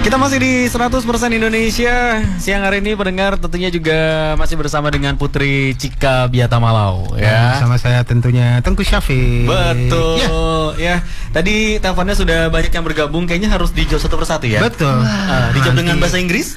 Kita masih di 100% Indonesia. Siang hari ini pendengar tentunya juga masih bersama dengan Putri Cika Biatamalau ya. Sama saya tentunya Tengku Syafiq. Betul ya. Tadi teleponnya sudah banyak yang bergabung. Kayaknya harus dijawab satu persatu ya. Betul. Dijawab dengan bahasa Inggris.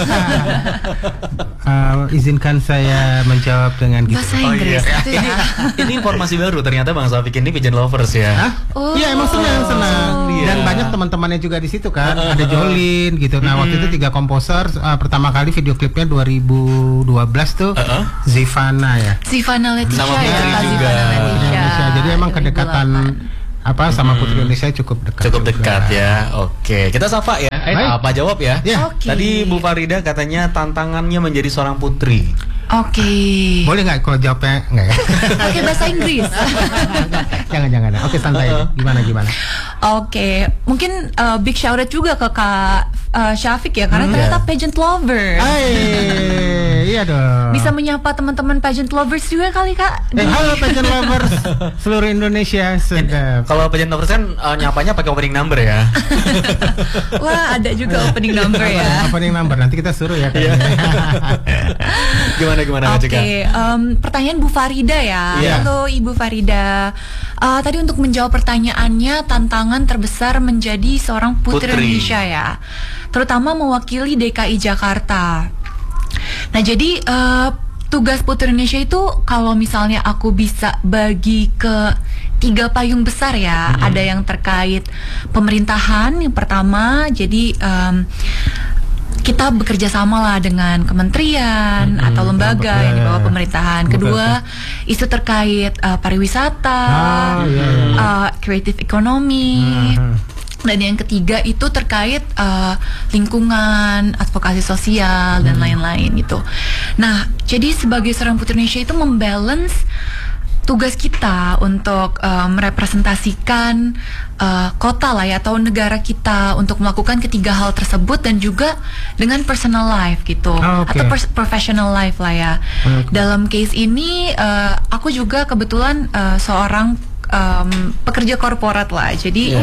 Izinkan saya menjawab dengan gitu. Bahasa Inggris gitu ya. Ini informasi baru, ternyata Bang Syafiq ini pigeon lovers ya. Iya, emang senang. Dan banyak teman-temannya juga di situ kan. Ada Jolin gitu. Nah, waktu itu 3 komposer, pertama kali video klipnya 2012 tuh Zivana ya. Zivana Leticia Sama ya, Putri Kak juga. Zivana Leticia. Jadi emang kedekatan sama Putri Indonesia cukup dekat. Cukup juga. dekat ya. Oke, kita sapa ya. Apa jawab ya? Ya. Oke. Tadi Bu Farida katanya tantangannya menjadi seorang putri. Oke. Boleh nggak kalau jawabnya nggak ya? Pakai bahasa Inggris. Jangan. Oke, santai. Gimana? Oke, mungkin big shout out juga ke Kak Syafiq ya, karena ternyata pageant lover. Iya dong. Bisa menyapa teman-teman pageant lovers juga kali Kak. Halo pageant lovers seluruh Indonesia. Sedap. Kalau pageant lovers kan nyapanya pakai opening number ya. Wah, ada juga opening number ya. Opening number nanti kita suruh ya. Gimana Kak Cika? Oke, pertanyaan Bu Farida ya. Iya. Halo Ibu Farida. Tadi untuk menjawab pertanyaannya, tantangan terbesar menjadi seorang putri Indonesia ya, terutama mewakili DKI Jakarta. Nah, jadi tugas Putri Indonesia itu kalau misalnya aku bisa bagi ke 3 payung besar ya. Ada yang terkait pemerintahan yang pertama, jadi kita bekerja sama lah dengan kementerian atau lembaga yang di bawah pemerintahan. Kedua, isu terkait pariwisata, creative economy. Dan yang ketiga itu terkait lingkungan, advokasi sosial dan lain-lain gitu. Nah, jadi sebagai seorang Putri Indonesia itu membalance tugas kita untuk merepresentasikan kota lah ya, atau negara kita untuk melakukan ketiga hal tersebut, dan juga dengan personal life gitu, atau professional life lah ya. Dalam case ini aku juga kebetulan seorang pekerja korporat lah, jadi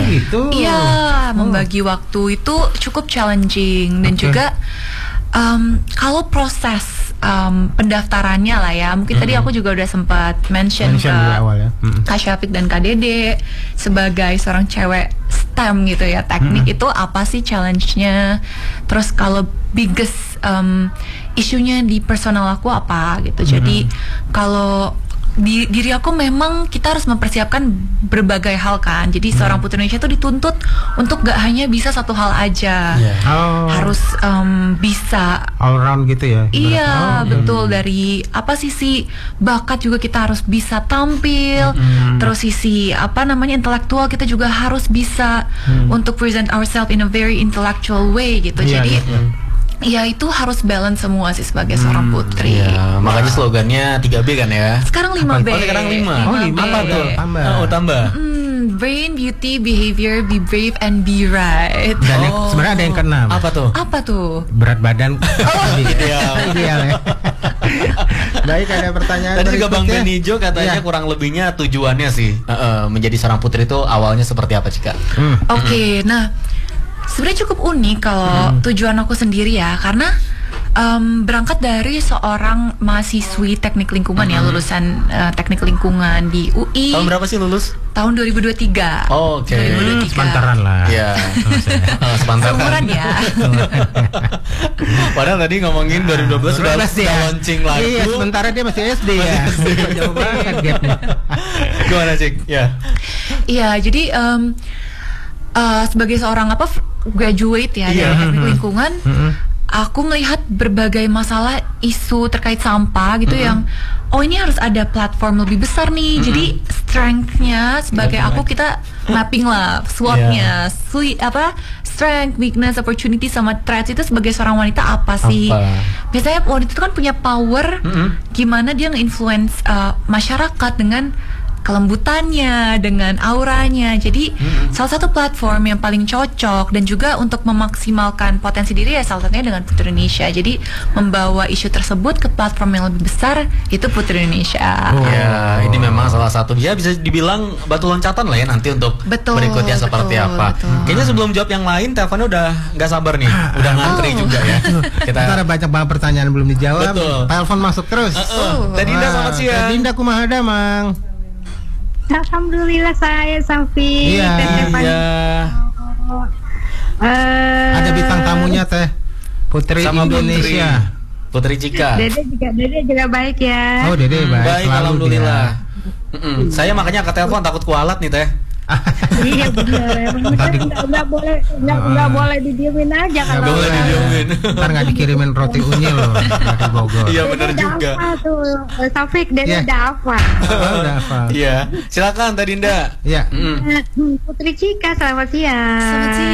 membagi waktu itu cukup challenging. Dan juga kalau proses pendaftarannya lah ya, mungkin tadi aku juga udah sempat mention ke awal ya. Kak Syafiq dan Kak Dede, sebagai seorang cewek STEM gitu ya, teknik itu apa sih challenge-nya, terus kalau biggest isunya di personal aku apa gitu. Jadi kalau di diri aku memang kita harus mempersiapkan berbagai hal kan. Jadi seorang Putri Indonesia itu dituntut untuk gak hanya bisa satu hal aja, harus bisa all round gitu ya. Iya, betul. Dari sisi bakat juga kita harus bisa tampil. Terus sisi intelektual kita juga harus bisa untuk present ourselves in a very intellectual way gitu. Jadi ya itu harus balance semua sih sebagai seorang putri. Iya, makanya slogannya 3B kan ya. Sekarang 5B. Oh, sekarang 5. Apa tuh? Tambah. Brain, beauty, behavior, be brave, and be right. Dan sebenarnya ada yang keenam. Apa tuh? Berat badan. Ideal ya. Baik, ada pertanyaan. Tadi juga Bang Benijo katanya kurang lebihnya tujuannya sih menjadi seorang putri itu awalnya seperti apa, Cika? Oke, nah sebenarnya cukup unik kalau tujuan aku sendiri ya, karena berangkat dari seorang mahasiswi teknik lingkungan ya, lulusan teknik lingkungan di UI. Tahun berapa sih lulus? Tahun 2023. Oh, oke. 2023. Sepantaran lah. Iya. Sepantaran. Seumuran ya. Padahal tadi ngomongin 2012 sudah launching lagu. Iya, sementara dia masih SD ya. Jauh banget gapnya. Gimana, Cik? Iya, jadi sebagai seorang graduate ya dari teknik lingkungan, aku melihat berbagai masalah isu terkait sampah gitu yang ini harus ada platform lebih besar nih. Jadi strength-nya sebagai aku, kita mapping lah SWOT-nya, strength, weakness, opportunity sama threats itu sebagai seorang wanita apa sih? Biasanya wanita itu kan punya power gimana dia nge-influence masyarakat dengan kelembutannya, dengan auranya. Jadi salah satu platform yang paling cocok dan juga untuk memaksimalkan potensi diri ya salah satunya dengan Putri Indonesia. Jadi membawa isu tersebut ke platform yang lebih besar itu Putri Indonesia. Ya, ini memang salah satu ya bisa dibilang batu loncatan lah ya nanti untuk berikutnya seperti apa. Kayaknya sebelum jawab yang lain, teleponnya udah nggak sabar nih, udah ngantri juga ya. Kita ada banyak banget pertanyaan belum dijawab. Telepon masuk terus. Teh Dinda, selamat siang. Teh Dinda kumaha Mang? Alhamdulillah saya Safi. Iya. Ada bintang tamunya Teh Putri sama Indonesia. Putri Cika. Dede juga baik ya. Oh, Dede baik. Alhamdulillah. Saya makanya ke telepon takut kualat nih Teh. Iya benar. Nggak boleh didiemin aja kalau. Nggak boleh didiemin. Ntar nggak dikirimin roti unyil loh dari Bogor. Iya benar juga. Taufik, Dede udah apa? Udah apa? Iya. Silakan Teh Dinda. Iya. Putri Cika, selamat siang. Selamat siang.